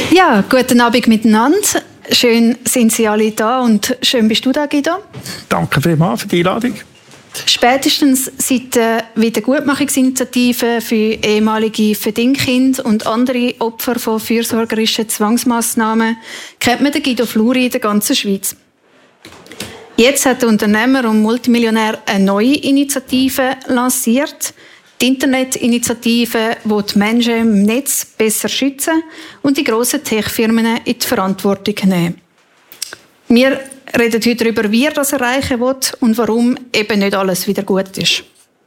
Ja, guten Abend miteinander. Schön sind Sie alle da und schön bist du da, Guido. Danke vielmals für die Einladung. Spätestens seit der Wiedergutmachungsinitiative für ehemalige Verdingkinder und andere Opfer von fürsorgerischen Zwangsmassnahmen kennt man den Guido Fluri in der ganzen Schweiz. Jetzt hat der Unternehmer und Multimillionär eine neue Initiative lanciert. Die Internetinitiative, die die Menschen im Netz besser schützen und die grossen Tech-Firmen in die Verantwortung nehmen. Wir reden heute darüber, wie er das erreichen will und warum eben nicht alles wieder gut ist.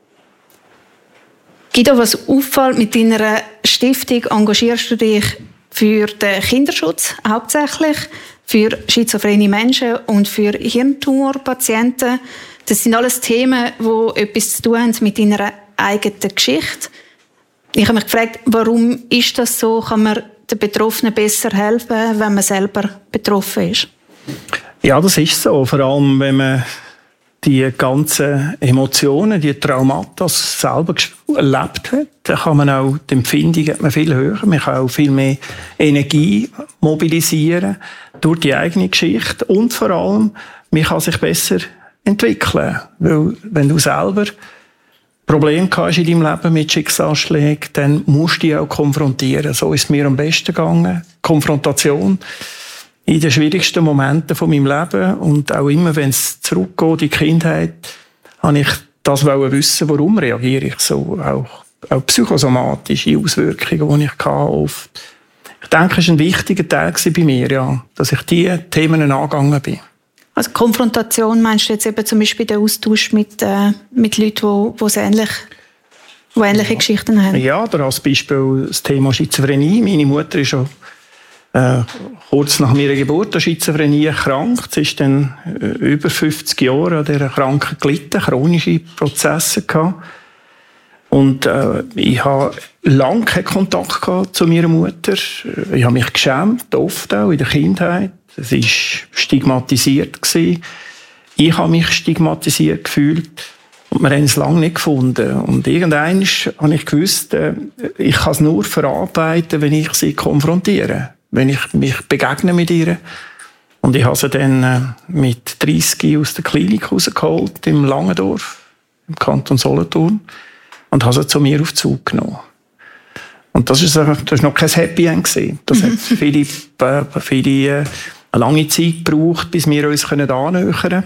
Guido, was auffällt, mit deiner Stiftung engagierst du dich für den Kinderschutz hauptsächlich, für schizophrene Menschen und für Hirntumorpatienten. Das sind alles Themen, die etwas zu tun haben mit deiner eigenen Geschichte. Ich habe mich gefragt, warum ist das so? Kann man den Betroffenen besser helfen, wenn man selber betroffen ist? Ja, das ist so. Vor allem, wenn man die ganzen Emotionen, die Traumata selber erlebt hat, dann kann man auch die Empfindung viel höher. Man kann auch viel mehr Energie mobilisieren durch die eigene Geschichte. Und vor allem, man kann sich besser entwickeln. Weil, wenn du selber Probleme hast in deinem Leben mit Schicksalsschlägen, dann musst du dich auch konfrontieren. So ist es mir am besten gegangen. Konfrontation in den schwierigsten Momenten von meinem Leben und auch immer, wenn es zurückgeht in die Kindheit, habe ich das wissen, warum reagiere ich so. Auch psychosomatische Auswirkungen, die ich oft hatte. Ich denke, es war ein wichtiger Teil bei mir, ja, dass ich diese Themen angegangen bin. Also Konfrontation meinst du jetzt eben zum Beispiel den Austausch mit Leuten, die ähnliche Geschichten haben? Ja, oder als Beispiel das Thema Schizophrenie. Meine Mutter ist schon kurz nach meiner Geburt an Schizophrenie erkrankt. Sie ist dann über 50 Jahre an dieser Krankheit gelitten, chronische Prozesse gehabt. Und ich habe lange keinen Kontakt gehabt zu meiner Mutter. Ich habe mich geschämt, oft auch in der Kindheit. Es war stigmatisiert. Ich habe mich stigmatisiert gefühlt. Und wir haben es lange nicht gefunden. Und irgendwann habe ich gewusst, ich kann es nur verarbeiten, wenn ich sie konfrontiere. Wenn ich mich begegne mit ihr. Und ich habe sie dann mit 30 aus der Klinik rausgeholt, im Langendorf, im Kanton Solothurn, und habe sie zu mir auf den Zug genommen. Und das war noch kein Happy End gewesen. Das hat viele eine lange Zeit gebraucht, bis wir uns annähern können.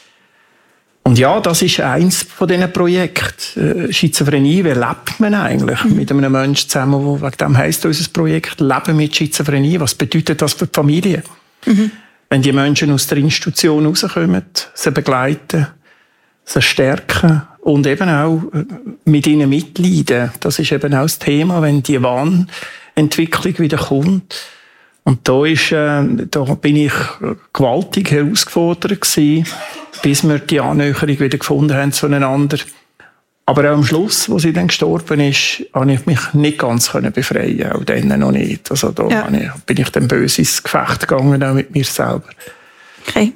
Und ja, das ist eins von diesen Projekten. Schizophrenie, wie lebt man eigentlich mit einem Menschen zusammen? Wegen dem heisst unser Projekt «Leben mit Schizophrenie». Was bedeutet das für die Familie? Wenn die Menschen aus der Institution rauskommen, sie begleiten, sie stärken und eben auch mit ihnen mitleiden. Das ist eben auch das Thema, wenn die Wahnentwicklung wieder kommt. Und da bin ich gewaltig herausgefordert gewesen, bis wir die Annäherung wieder gefunden haben zueinander. Aber auch am Schluss, wo sie dann gestorben ist, konnte ich mich nicht ganz befreien. Auch dann noch nicht. Also da bin ich dann böse ins Gefecht gegangen, auch mit mir selber. Okay.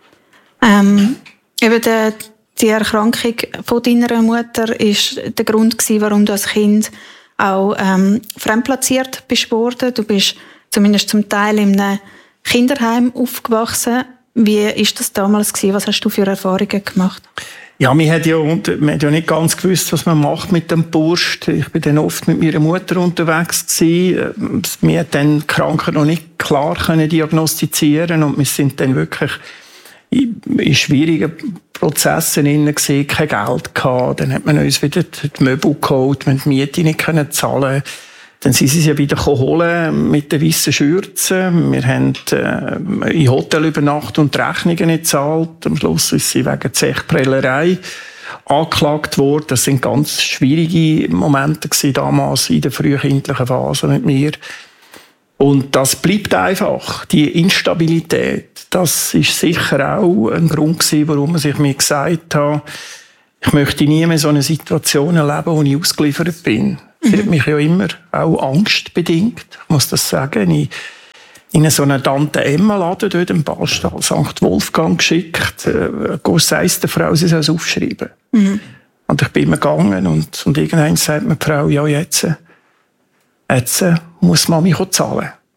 Eben die Erkrankung von deiner Mutter war der Grund gewesen, warum du als Kind auch fremdplatziert bist worden. Du bist zumindest zum Teil in einem Kinderheim aufgewachsen. Wie war das damals gewesen? Was hast du für Erfahrungen gemacht? Ja, man hat ja nicht ganz gewusst, was man macht mit dem Burst. Ich bin dann oft mit meiner Mutter unterwegs gewesen. Wir hat dann die Krankheit noch nicht klar diagnostizieren und wir sind dann wirklich in schwierigen Prozessen gewesen, kein Geld gehabt. Dann hat man uns wieder die Möbel geholt, wir haben die Miete nicht zahlen. Dann sind sie ja wieder holen mit den weißen Schürzen. Wir haben im Hotel übernachtet und die Rechnungen nicht gezahlt. Am Schluss ist sie wegen Zechprellerei angeklagt worden. Das sind ganz schwierige Momente gewesen, damals in der frühkindlichen Phase mit mir. Und das bleibt einfach. Die Instabilität, das ist sicher auch ein Grund gewesen, warum ich mir gesagt habe, ich möchte nie mehr so eine Situation erleben, wo ich ausgeliefert bin. Sie hat mich ja immer auch angstbedingt, ich muss das sagen. In so einen Tante-Emma-Laden dort im Ballstall St. Wolfgang geschickt. Sei der Frau, sie soll es aufschreiben. Und ich bin immer gegangen und irgendwann sagt mir die Frau, ja, jetzt muss Mami zahlen.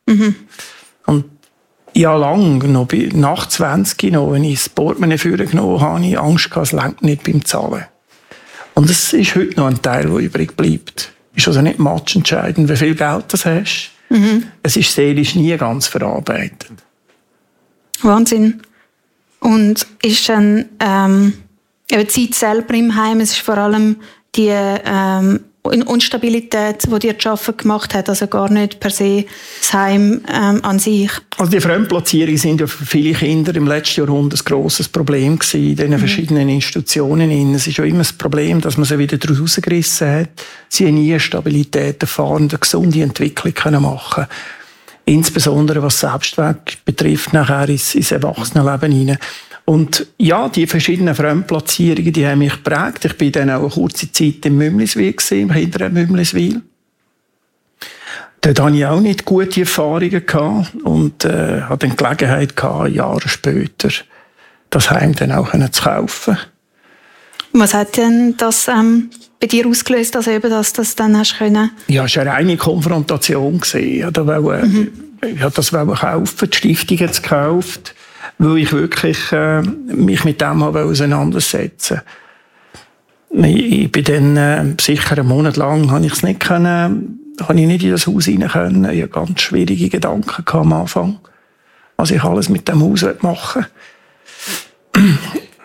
Und ja, lang, noch nach 20 noch, wenn ich das Portemonnaie vorgenommen habe, habe ich Angst gehabt, es reicht nicht beim Zahlen. Und es ist heute noch ein Teil, der übrig bleibt. Es ist also nicht matchentscheidend, wie viel Geld du hast. Es ist seelisch nie ganz verarbeitet. Wahnsinn. Und ist dann die Zeit selber im Heim, es ist vor allem die Instabilität, die dir zu arbeiten gemacht hat, also gar nicht per se das Heim an sich. Also die Fremdplatzierungen sind ja für viele Kinder im letzten Jahrhundert ein grosses Problem gewesen, in diesen verschiedenen Institutionen. Es ist ja immer das Problem, dass man sie wieder daraus rausgerissen hat. Sie haben nie eine Stabilität erfahren, eine gesunde Entwicklung machen können. Insbesondere was Selbstwert betrifft, nachher ins Erwachsenenleben hinein. Und ja, die verschiedenen Fremdplatzierungen, die haben mich geprägt. Ich war dann auch eine kurze Zeit im Mümliswil, im Kinderheim Mümliswil. Dort hatte ich auch nicht gute Erfahrungen gehabt und hatte dann die Gelegenheit gehabt, Jahre später das Heim dann auch zu kaufen. Was hat denn das bei dir ausgelöst, also eben, dass du das dann hast können? Ja, es war eine reine Konfrontation. Ich wollte das kaufen, die Stiftung hat es gekauft, weil ich wirklich mich mit dem auseinandersetzen wollte. Ich bin dann sicher einen Monat lang habe ich nicht in das Haus rein können. Ich hatte ganz schwierige Gedanken am Anfang, was ich alles mit dem Haus machen will.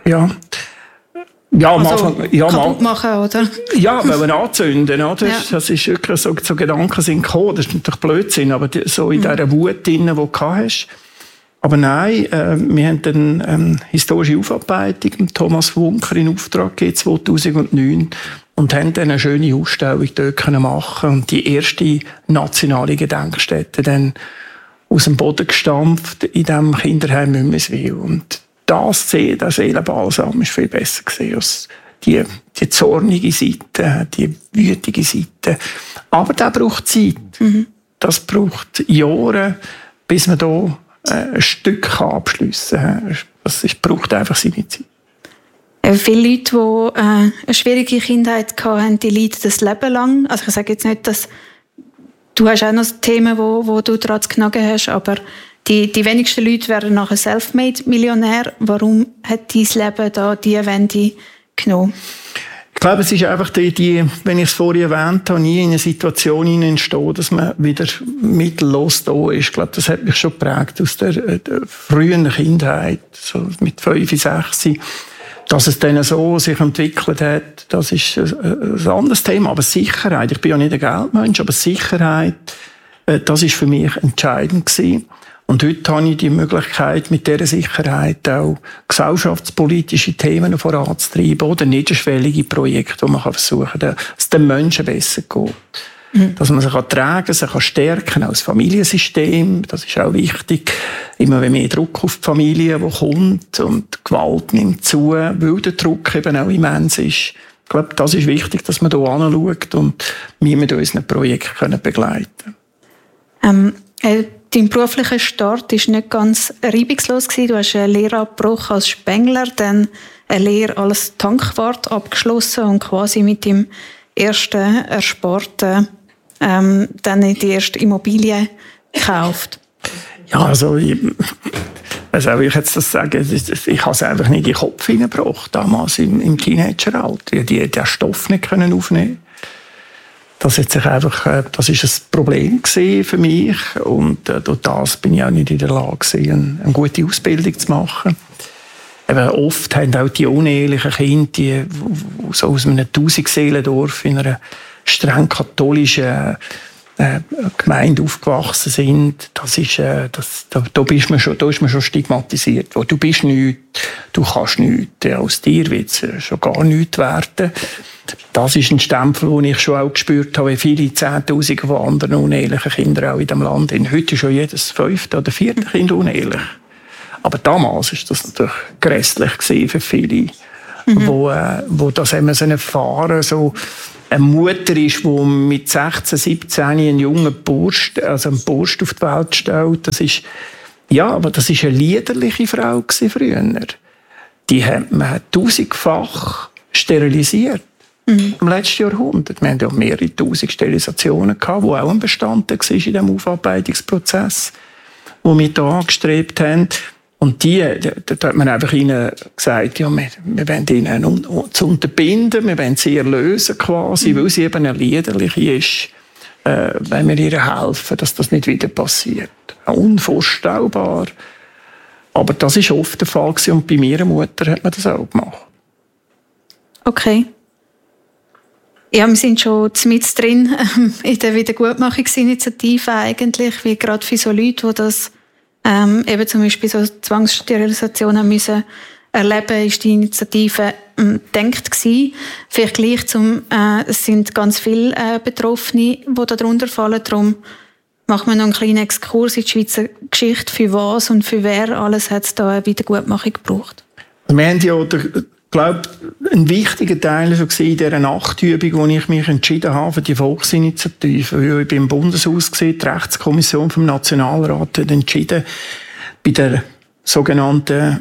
Ja, am Anfang, kaputt machen, oder? Ja, wollen anzünden, oder? Ja. Das ist wirklich so Gedanken sind gekommen. Das ist natürlich Blödsinn, aber so in dieser Wut drin, die du hast. Aber nein, wir haben dann eine historische Aufarbeitung mit Thomas Wunker in Auftrag gegeben, 2009, und haben dann eine schöne Ausstellung dort machen und die erste nationale Gedenkstätte dann aus dem Boden gestampft in diesem Kinderheim Mümliswil. Und das Seelenbalsam war viel besser gewesen als die zornige Seite, die wütige Seite. Aber das braucht Zeit. Das braucht Jahre, bis man da ein Stück abschliessen kann. Es braucht einfach seine Zeit. Viele Leute, die eine schwierige Kindheit hatten, die leiden das Leben lang. Also ich sage jetzt nicht, dass du hast auch noch Themen, wo du daran zu knacken hast, aber die wenigsten Leute werden nachher Selfmade-Millionär. Warum hat dein Leben da diese Wende genommen? Ich glaube, es ist einfach wenn ich es vorhin erwähnt habe, nie in eine Situation entstehen, dass man wieder mittellos da ist. Ich glaube, das hat mich schon geprägt aus der frühen Kindheit, so mit 5, 6. Dass es dann so sich entwickelt hat, das ist ein anderes Thema. Aber Sicherheit, ich bin ja nicht ein Geldmensch, aber Sicherheit, das ist für mich entscheidend gewesen. Und heute habe ich die Möglichkeit, mit dieser Sicherheit auch gesellschaftspolitische Themen voranzutreiben oder niederschwellige Projekte, wo man versuchen kann, dass es den Menschen besser geht. Dass man sich tragen kann, sich stärken, auch das Familiensystem, das ist auch wichtig. Immer mehr Druck auf die Familie, der kommt, und die Gewalt nimmt zu, weil der Druck eben auch immens ist. Ich glaube, das ist wichtig, dass man hier anschaut und wir mit unseren Projekten begleiten können. Dein beruflicher Start war nicht ganz reibungslos. Du hast einen Lehrabbruch als Spengler, dann eine Lehre als Tankwart abgeschlossen und quasi mit dem ersten Ersparten dann die erste Immobilie gekauft. Ja, also ich jetzt das sagen, ich habe es einfach nicht in den Kopf hineingebracht, damals im Teenageralter. Ich konnte den Stoff nicht aufnehmen. Das ist ein Problem für mich, und durch das bin ich auch nicht in der Lage, eine gute Ausbildung zu machen. Eben oft haben auch die unehelichen Kinder, die so aus einem 1000-Seelendorf in einer streng katholischen Gemeinde aufgewachsen sind, da ist man schon stigmatisiert. Du bist nichts, du kannst nichts, aus dir wird es schon gar nichts werden. Das ist ein Stempel, den ich schon auch gespürt habe, wie viele Zehntausende von anderen unehelichen Kindern auch in diesem Land sind. Heute ist schon jedes 5. oder 4. Kind unehelich. Aber damals war das natürlich grässlich für viele, wo das haben so erfahren, so eine Mutter ist, die mit 16, 17 einen jungen Bursch auf die Welt stellt. Das ist eine liederliche Frau früher. Die hat man 1000-fach sterilisiert. im letzten Jahrhundert. Wir haben ja mehrere tausend Sterilisationen gehabt, die auch ein Bestandteil war in diesem Aufarbeitungsprozess, den wir hier angestrebt haben. Und da hat man einfach ihnen gesagt, ja, wir wollen ihnen zu unterbinden, wir wollen sie erlösen quasi, weil sie eben eine Liederliche ist, wenn wir ihr helfen, dass das nicht wieder passiert. Unvorstellbar. Aber das war oft der Fall und bei meiner Mutter hat man das auch gemacht. Okay. Ja, wir sind schon mit drin in der Wiedergutmachungsinitiative eigentlich, wie gerade für so Leute, die das eben zum Beispiel so Zwangssterilisationen müssen erleben, ist die Initiative gedacht gewesen. Vielleicht gleich es sind ganz viele Betroffene, die darunter fallen. Darum machen wir noch einen kleinen Exkurs in die Schweizer Geschichte. Für was und für wer alles hat es da eine Wiedergutmachung gebraucht? Wir haben ja, glaube ein wichtiger Teil schon in dieser Nachtübung, wo ich mich entschieden habe für die Volksinitiative. Ich bin im Bundeshaus gewesen, die Rechtskommission vom Nationalrat hat entschieden, bei der sogenannten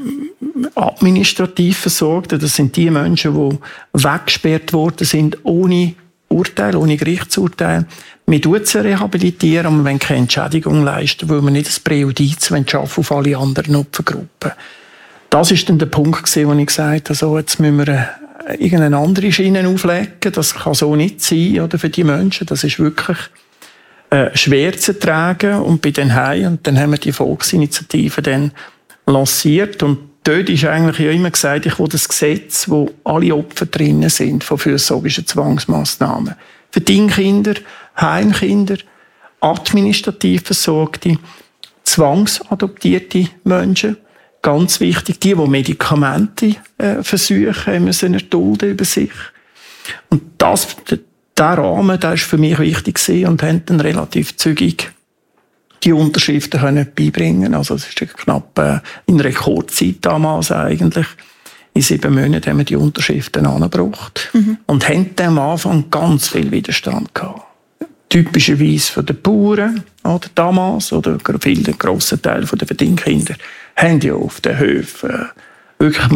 Administrativversorgten, das sind die Menschen, die weggesperrt worden sind, ohne Urteil, ohne Gerichtsurteil. Wir tun sie rehabilitieren, aber wir wollen keine Entschädigung leisten, weil wir nicht das Präjudiz schaffen auf alle anderen Opfergruppen. Das war dann der Punkt, wo ich gesagt habe, so, jetzt müssen wir irgendeine andere Schiene auflegen. Das kann so nicht sein, oder, für die Menschen. Das ist wirklich schwer zu tragen. Und bei den Heim, und dann haben wir die Volksinitiative dann lanciert. Und dort ist eigentlich ja immer gesagt, ich will das Gesetz, wo alle Opfer drinnen sind von fürsorgerischen Zwangsmassnahmen. Verdingkinder, Heimkinder, administrativ versorgte, zwangsadoptierte Menschen. Ganz wichtig, die Medikamente versuchen, müssen erdulden über sich. Und der Rahmen, der ist für mich wichtig gewesen und haben dann relativ zügig die Unterschriften können beibringen. Also es ist knapp in Rekordzeit damals eigentlich. In 7 Monaten haben wir die Unterschriften angebracht und haben dann am Anfang ganz viel Widerstand gehabt. Typischerweise von den Bauern oder damals oder viele grossen Teil der Verdingkinder haben ja auf den Höfen wirklich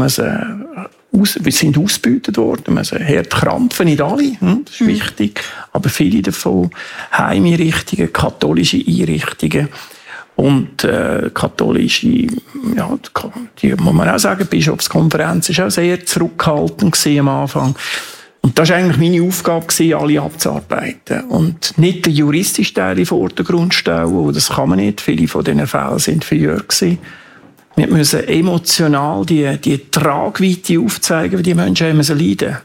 wir sind ausgebeutet worden, wir sind hart krampfen, nicht alle, das ist wichtig, aber viele davon Heimeinrichtungen, katholische Einrichtungen und katholische, ja, die muss man auch sagen, die Bischofskonferenz war auch sehr zurückhaltend am Anfang. Und das war eigentlich meine Aufgabe, alle abzuarbeiten. Und nicht den juristischen Teil in den Vordergrund stellen, das kann man nicht. Viele von diesen Fällen sind verjährt gewesen. Wir müssen emotional die Tragweite aufzeigen, wie die Menschen haben müssen leiden.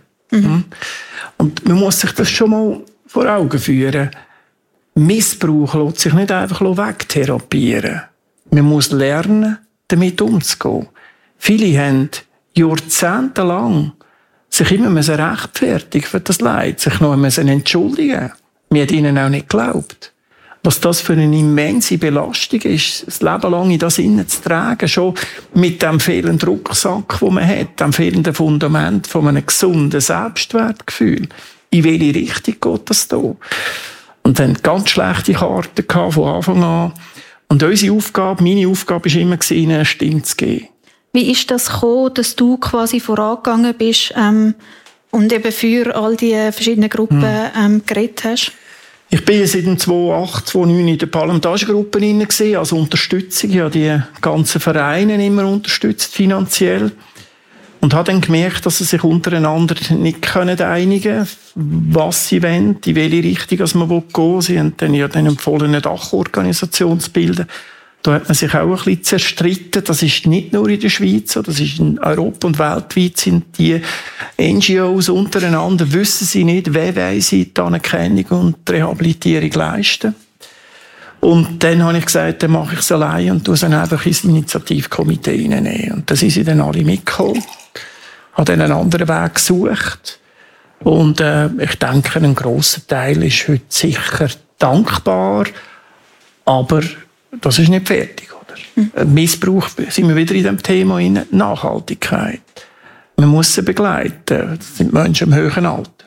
Und man muss sich das schon mal vor Augen führen. Missbrauch lässt sich nicht einfach wegtherapieren. Man muss lernen, damit umzugehen. Viele haben jahrzehntelang sich immer rechtfertigen für das Leid, sich noch entschuldigen. Wir haben ihnen auch nicht geglaubt. Was das für eine immense Belastung ist, das Leben lang in das innen zu tragen, schon mit dem fehlenden Rucksack, den man hat, dem fehlenden Fundament von einem gesunden Selbstwertgefühl. In welche Richtung geht das da? Und dann ganz schlechte Karten gehabt von Anfang an. Und unsere Aufgabe, meine Aufgabe, war immer, ihnen eine Stimme zu geben. Wie ist das gekommen, dass du quasi vorangegangen bist und eben für all die verschiedenen Gruppen geredet hast? Ich bin seit 2008, 2009 in der parlamentarischen Gruppe drin, als Unterstützung. Ich habe die ganzen Vereine immer unterstützt, finanziell. Und habe dann gemerkt, dass sie sich untereinander nicht einigen können, was sie wollen, in welche Richtung man gehen will. Sie haben dann ja empfohlen, eine Dachorganisation zu bilden. Da hat man sich auch ein bisschen zerstritten. Das ist nicht nur in der Schweiz so, das ist in Europa und weltweit sind die NGOs untereinander, wissen sie nicht, wer wollen sie die Anerkennung und die Rehabilitierung leisten. Und dann habe ich gesagt, dann mache ich es allein und tue es dann einfach ins Initiativkomitee hineinnehmen. Und da sind sie dann alle mitgekommen. Habe dann einen anderen Weg gesucht. Und ich denke, ein grosser Teil ist heute sicher dankbar, aber das ist nicht fertig, oder? Missbrauch, sind wir wieder in dem Thema in Nachhaltigkeit. Man muss sie begleiten. Das sind Menschen im höheren Alter.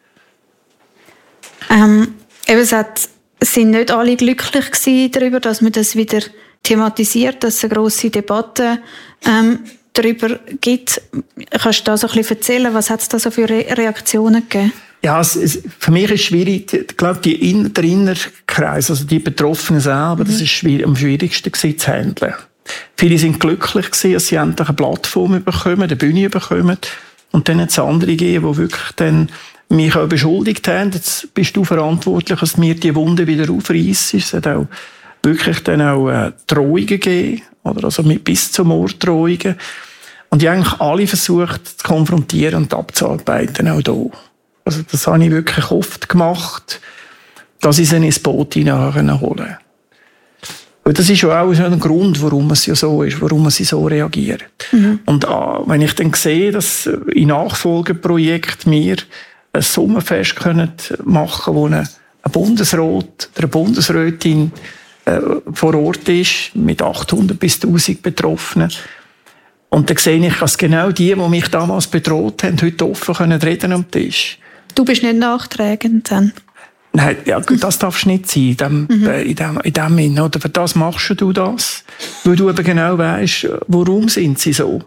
Sind nicht alle glücklich darüber, dass man das wieder thematisiert, dass es eine grosse Debatte darüber gibt. Kannst du da so ein bisschen erzählen, was hat es da so für Reaktionen gegeben? Ja, für mich ist es schwierig, ich glaube, der innere Kreis, also die Betroffenen selber, das ist am schwierigsten gewesen, zu handeln. Viele sind glücklich gewesen, dass sie endlich eine Plattform bekommen, eine Bühne bekommen. Und dann hat es andere gegeben, die wirklich dann mich auch beschuldigt haben. Jetzt bist du verantwortlich, dass mir die Wunde wieder aufreißt. Es hat auch wirklich dann auch Drohungen gegeben, oder also bis zu Morddrohungen. Und ich habe eigentlich alle versucht zu konfrontieren und abzuarbeiten, auch hier. Also das habe ich wirklich oft gemacht, dass ich sie ins Boot hineinholen konnte. Und das ist ja auch so ein Grund, warum es ja so ist, warum sie so reagieren. Und wenn ich dann sehe, dass in Nachfolgeprojekten wir ein Sommerfest machen können, wo ein Bundesrat oder eine Bundesrätin vor Ort ist, mit 800 bis 1000 Betroffenen. Und dann sehe ich, dass genau die mich damals bedroht haben, heute offen reden am Tisch. Du bist nicht nachtragend dann? Nein, ja, das darfst du nicht sein, in dem Sinne. Oder für das machst du das, weil du eben genau weisst, warum sind sie so.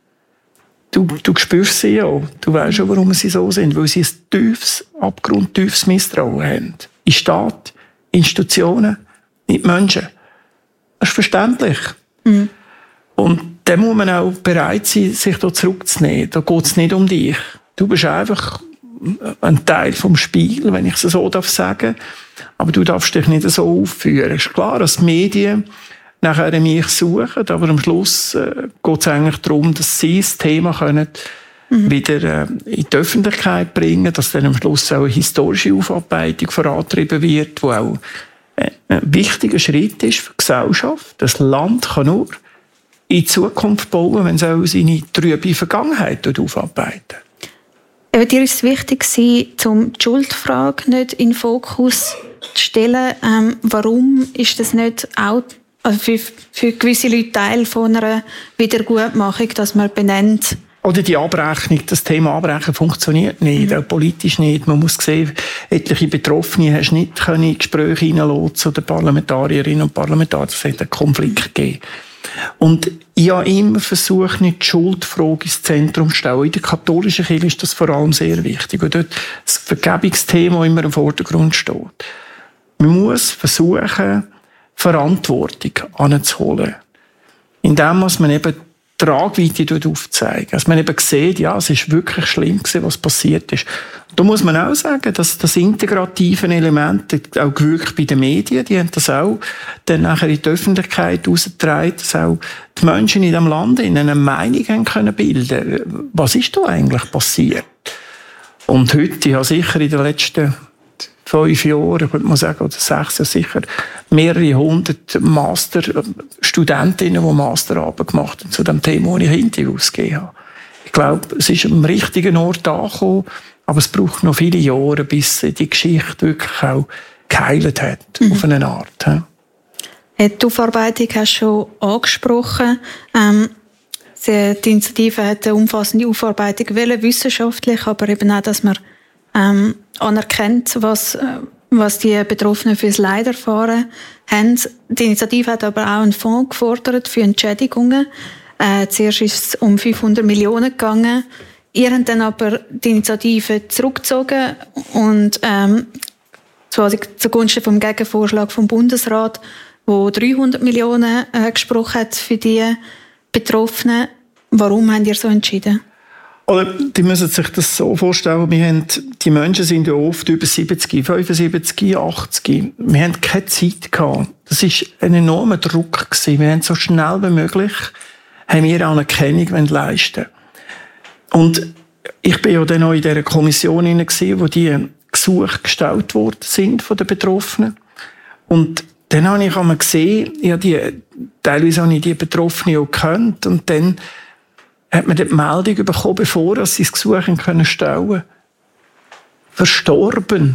Du spürst sie ja, du weisst ja, warum sie so sind, weil sie ein abgrundtiefes Misstrauen haben. In Staat, Institutionen, in die Menschen. Das ist verständlich. Und dann muss man auch bereit sein, sich da zurückzunehmen. Da geht es nicht um dich. Du bist einfach ein Teil vom Spiel, wenn ich es so sagen darf. Aber du darfst dich nicht so aufführen. Es ist klar, dass die Medien nachher mich suchen, aber am Schluss geht es eigentlich darum, dass sie das Thema können wieder in die Öffentlichkeit bringen, dass dann am Schluss auch eine historische Aufarbeitung vorangetrieben wird, wo auch ein wichtiger Schritt ist für die Gesellschaft. Das Land kann nur in Zukunft bauen, wenn es auch seine trübe Vergangenheit aufarbeiten. Aber dir ist es wichtig, um die Schuldfrage nicht in den Fokus zu stellen. Warum ist das nicht auch für gewisse Leute Teil von einer Wiedergutmachung, dass man benennt? Oder die Abrechnung, das Thema Abbrechen funktioniert nicht, auch politisch nicht. Man muss sehen, etliche Betroffene hast nicht in Gespräche hineinlassen zu den Parlamentarierinnen und Parlamentariern. Es hat einen Konflikt gegeben. Und ich habe immer versucht, nicht die Schuldfrage ins Zentrum zu stellen. In der katholischen Kirche ist das vor allem sehr wichtig, weil dort das Vergebungsthema immer im Vordergrund steht. Man muss versuchen, Verantwortung anzuholen. Indem man eben die Tragweite aufzeigen. Dass man eben sieht, ja, es ist wirklich schlimm gewesen, was passiert ist. Da muss man auch sagen, dass das integrative Element auch gewirkt bei den Medien, die haben das auch dann nachher in die Öffentlichkeit herausgetragen, dass auch die Menschen in diesem Land eine Meinung haben können bilden. Was ist da eigentlich passiert? Und heute, ich habe sicher in den letzten 5 Jahren, ich würde mal sagen, oder 6 Jahre sicher, mehrere hundert Masterstudentinnen, die Masterarbeit gemacht haben zu dem Thema, das ich Interviews gegeben habe. Ich glaube, es ist am richtigen Ort angekommen, aber es braucht noch viele Jahre, bis die Geschichte wirklich auch geheilt hat, auf eine Art. Die Aufarbeitung hast du schon angesprochen. Die Initiative hat eine umfassende Aufarbeitung wollen, wissenschaftlich, aber eben auch, dass man anerkennt, was die Betroffenen für das Leid erfahren haben. Die Initiative hat aber auch einen Fonds gefordert für Entschädigungen. Zuerst ist es um 500 Millionen gegangen. Ihr habt dann aber die Initiative zurückgezogen und quasi zugunsten vom Gegenvorschlag vom Bundesrat, wo 300 Millionen gesprochen hat für die Betroffenen. Warum habt ihr so entschieden? Oder die müssen sich das so vorstellen, die Menschen sind ja oft über 70, 75, 80. Wir haben keine Zeit gehabt. Das war ein enormer Druck gewesen. Wir haben so schnell wie möglich Anerkennung leisten. Und ich bin ja dann auch in dieser Kommission gewesen, wo die Gesuche gestellt worden sind von den Betroffenen. Und dann habe ich einmal gesehen, teilweise habe ich die Betroffenen auch gekannt, und dann hat man die Meldung bekommen, bevor sie das Gesuch stellen können. Verstorben.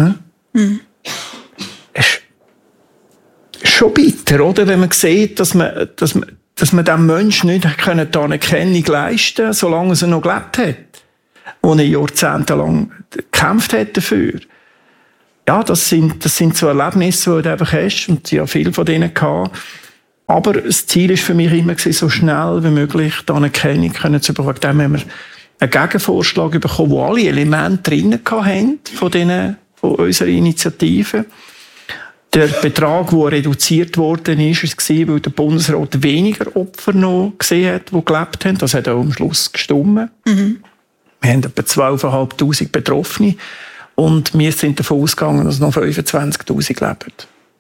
Es ist schon bitter, oder? Wenn man sieht, dass man dem Menschen nicht die Anerkennung leisten konnte, solange er noch gelebt hat. Und er jahrzehntelang gekämpft hat dafür. Ja, das sind so Erlebnisse, die du einfach hast, und ja, viele von denen gehabt. Aber das Ziel ist für mich immer gewesen, so schnell wie möglich die Anerkennung zu bekommen. Dann haben wir einen Gegenvorschlag bekommen, wo alle Elemente drin hatten von unserer Initiative. Der Betrag, der reduziert worden ist, war, weil der Bundesrat weniger Opfer noch gesehen hat, die gelebt haben. Das hat auch am Schluss gestimmt. Mhm. Wir haben etwa 12'500 Betroffene und wir sind davon ausgegangen, dass noch 25'000 leben.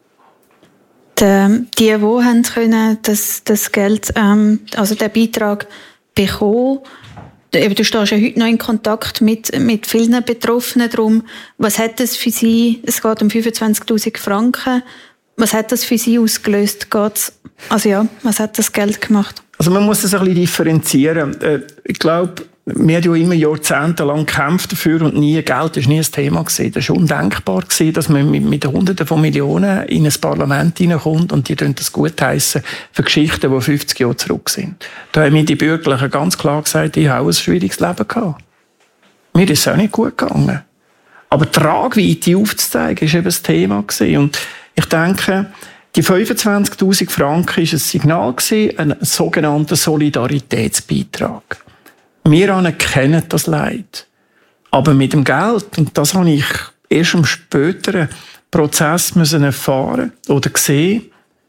Die haben können das Geld, also den Beitrag bekommen. Du stehst ja heute noch in Kontakt mit vielen Betroffenen darum. Was hat das für sie? Es geht um 25'000 Franken. Was hat das für sie ausgelöst? Was hat das Geld gemacht? Also man muss das ein bisschen differenzieren. Ich glaube, wir haben ja immer jahrzehntelang gekämpft dafür und Geld war nie ein Thema gewesen. Das war undenkbar gewesen, dass man mit Hunderten von Millionen in ein Parlament hineinkommt und die das gutheissen für Geschichten, die 50 Jahre zurück sind. Da haben mir die Bürgerlichen ganz klar gesagt, ich habe ein schwieriges Leben gehabt. Mir ist es auch nicht gut gegangen. Aber die Tragweite aufzuzeigen, war eben das Thema gewesen. Und ich denke, die 25'000 Franken war ein Signal gewesen, ein sogenannter Solidaritätsbeitrag. Wir anerkennen das Leid. Aber mit dem Geld, und das habe ich erst im späteren Prozess erfahren oder gesehen,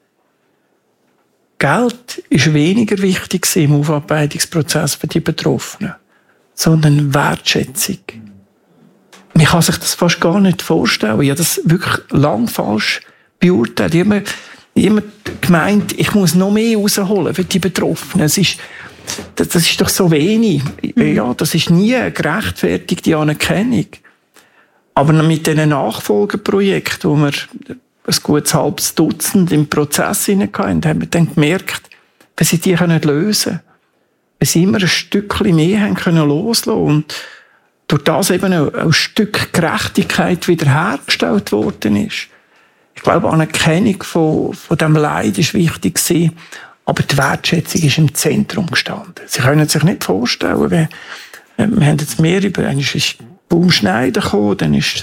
Geld ist weniger wichtig im Aufarbeitungsprozess für die Betroffenen, sondern Wertschätzung. Man kann sich das fast gar nicht vorstellen. Ich habe das wirklich lang falsch beurteilt. Ich habe immer gemeint, ich muss noch mehr rausholen für die Betroffenen. Das ist doch so wenig. Ja, das ist nie eine gerechtfertigte Anerkennung. Aber mit diesen Nachfolgeprojekten, wo wir ein gutes halbes Dutzend im Prozess hatten, haben wir dann gemerkt, wenn sie die lösen können, wenn sie immer ein Stückchen mehr haben können loslassen und durch das eben auch ein Stück Gerechtigkeit wiederhergestellt worden ist. Ich glaube, Anerkennung von diesem Leid ist wichtig gewesen. Aber die Wertschätzung ist im Zentrum gestanden. Sie können sich nicht vorstellen, wir haben jetzt mehr über, dann ist Baum Schneider gekommen, dann ist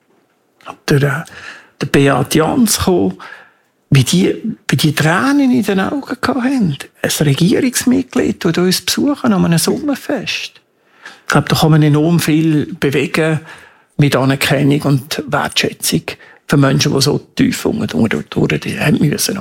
der Beat Jans gekommen, wie die Tränen in den Augen hatten. Ein Regierungsmitglied, das uns besuchen an einem Sommerfest. Ich glaube, da kann man enorm viel bewegen mit Anerkennung und Wertschätzung für Menschen, die so tief durch haben müssen,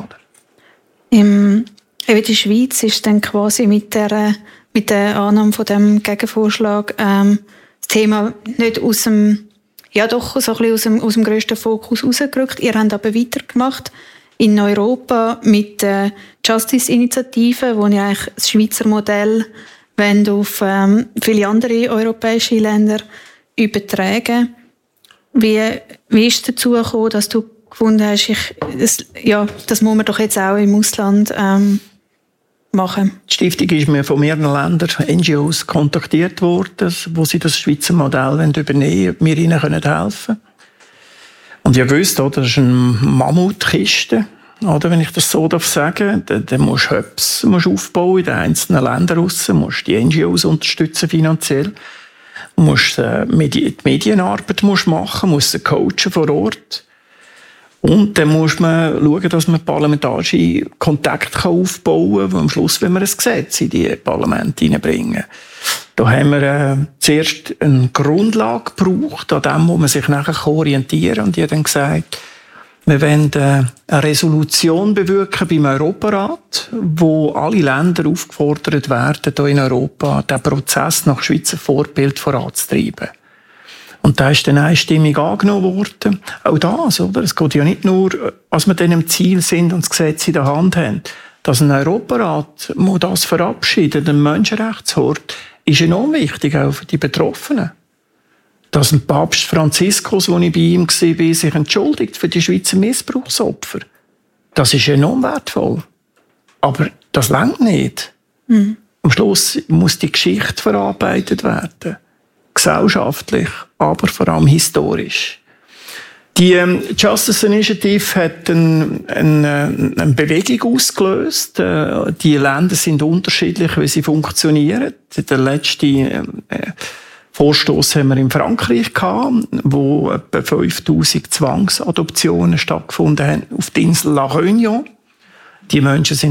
oder? Die Schweiz ist dann quasi mit der Annahme von dem Gegenvorschlag das Thema nicht aus dem, ja doch so ein bisschen aus dem grössten Fokus rausgerückt. Ihr habt aber weitergemacht in Europa mit der Justice-Initiative, wo ihr eigentlich das Schweizer Modell auf viele andere europäische Länder übertragen. Wie ist es dazu gekommen, dass du gefunden hast, das muss man doch jetzt auch im Ausland machen? Die Stiftung ist mir von mehreren Ländern, NGOs, kontaktiert worden, wo sie das Schweizer Modell übernehmen wollen, ob wir ihnen helfen können. Und ich wusste, das ist eine Mammutkiste, oder, wenn ich das so sagen darf. Dann musst du Hubs aufbauen in den einzelnen Ländern raus, musst die NGOs unterstützen finanziell, musst die Medienarbeit machen, musst sie coachen vor Ort. Und dann muss man schauen, dass man parlamentarische Kontakte aufbauen kann, am Schluss, wenn wir ein Gesetz in die Parlamente hineinbringen. Da haben wir zuerst eine Grundlage gebraucht, an dem, wo man sich nachher orientieren kann. Und ich habe dann gesagt, wir wollen eine Resolution bewirken beim Europarat, wo alle Länder aufgefordert werden, hier in Europa den Prozess nach Schweizer Vorbild voranzutreiben. Und da ist dann einstimmig angenommen worden. Auch das, oder? Es geht ja nicht nur, als wir dann im Ziel sind und das Gesetz in der Hand haben. Dass ein Europarat das verabschiedet, ein Menschenrechtsort, ist enorm wichtig, auch für die Betroffenen. Dass ein Papst Franziskus, als ich bei ihm war, sich entschuldigt für die Schweizer Missbrauchsopfer. Das ist enorm wertvoll. Aber das reicht nicht. Mhm. Am Schluss muss die Geschichte verarbeitet werden. Gesellschaftlich, aber vor allem historisch. Die Justice Initiative hat eine Bewegung ausgelöst. Die Länder sind unterschiedlich, wie sie funktionieren. Der letzte Vorstoß haben wir in Frankreich gehabt, wo etwa 5000 Zwangsadoptionen stattgefunden haben auf der Insel La Réunion. Die Menschen sind